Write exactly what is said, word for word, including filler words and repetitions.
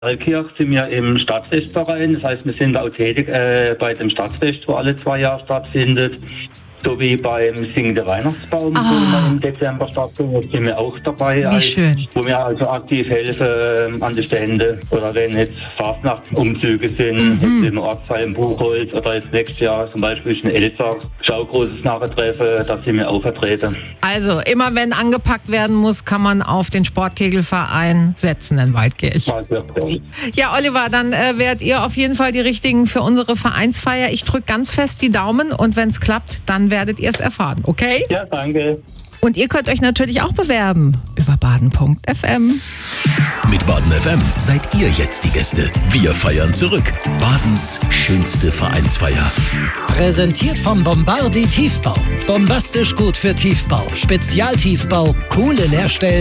Kirch sind wir im Stadtfestverein, das heißt, wir sind auch tätig äh, bei dem Stadtfest, wo alle zwei Jahre stattfindet. Sowie beim Singende Weihnachtsbaum, Ah. wo wir im Dezember stattfindet, sind wir auch dabei. Wie als, schön. Wo wir also aktiv helfen ähm, an den Ständen. Oder wenn jetzt Fastnachtsumzüge sind, Mhm. jetzt im Ortsheim Buchholz oder jetzt nächstes Jahr zum Beispiel in Elzach, schaugroßes Nachentreffen, da sind wir auch vertreten. Also, immer wenn angepackt werden muss, kann man auf den Sportkegelverein setzen in Waldkirch. Das wird toll. Ja, Oliver, dann äh, werdet ihr auf jeden Fall die Richtigen für unsere Vereinsfeier. Ich drücke ganz fest die Daumen und wenn es klappt, dann werdet ihr es erfahren, okay? Ja, danke. Und ihr könnt euch natürlich auch bewerben über baden punkt f m. Mit Baden F M seid ihr jetzt die Gäste. Wir feiern zurück. Badens schönste Vereinsfeier. Präsentiert vom Bombardi Tiefbau. Bombastisch gut für Tiefbau. Spezialtiefbau, coole Leerstellen.